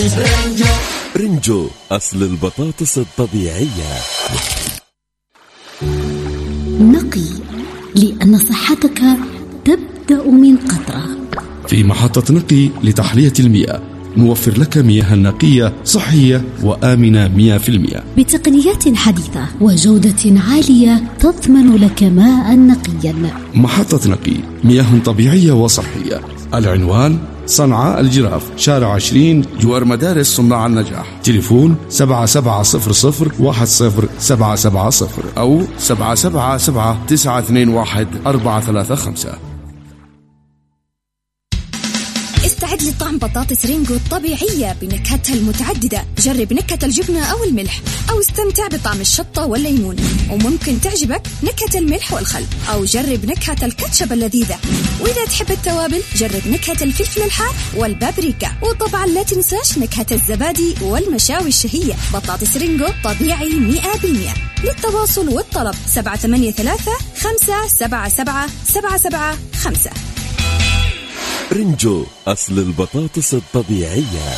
رنجو أصل البطاطس الطبيعية. نقي، لأن صحتك تبدأ من قطرة. في محطة نقي لتحلية المياه نوفر لك مياه نقية صحية وآمنة 100% بتقنيات حديثة وجودة عالية تضمن لك ماء نقيا. محطة نقي، مياه طبيعية وصحية. العنوان صنعاء الجراف، شارع 20، جوار مدارس صناع النجاح. تليفون 7700-10-770 أو 777-921-435. استعد لطعم بطاطس رينجو الطبيعية بنكهتها المتعددة. جرب نكهة الجبنة أو الملح، أو استمتع بطعم الشطة والليمون، وممكن تعجبك نكهة الملح والخل، أو جرب نكهة الكاتشب اللذيذة. وإذا تحب التوابل جرب نكهة الفلفل الحار والبابريكا، وطبعا لا تنساش نكهة الزبادي والمشاوي الشهية. بطاطس رينجو طبيعي 100%. للتواصل والطلب 783-577-775. رنجو أصل البطاطس الطبيعية.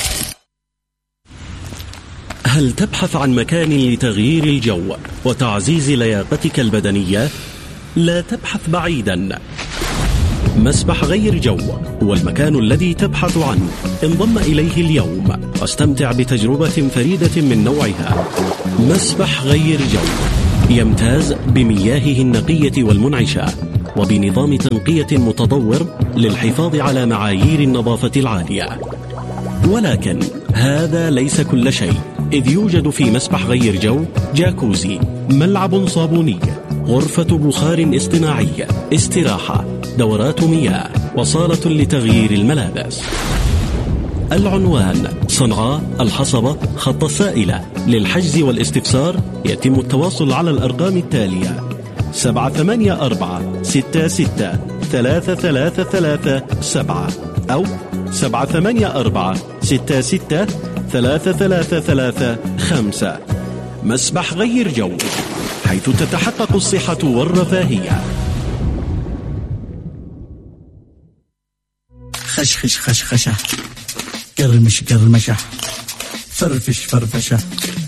هل تبحث عن مكان لتغيير الجو وتعزيز لياقتك البدنية؟ لا تبحث بعيدا. مسبح غير جو هو المكان الذي تبحث عنه. انضم إليه اليوم واستمتع بتجربة فريدة من نوعها. مسبح غير جو يمتاز بمياهه النقية والمنعشة وبنظام تنقية متطور للحفاظ على معايير النظافة العالية. ولكن هذا ليس كل شيء، إذ يوجد في مسبح غير جو جاكوزي، ملعب صابوني، غرفة بخار اصطناعي، استراحة، دورات مياه، وصالة لتغيير الملابس. العنوان صنعاء الحصبة، خط السائلة. للحجز والاستفسار يتم التواصل على الأرقام التالية: 784-66-3337 أو 784-66-3335. مسبح غير جو، حيث تتحقق الصحة والرفاهية. خشخش خشخشة، قرمش قرمشة، فرفش فرفشة،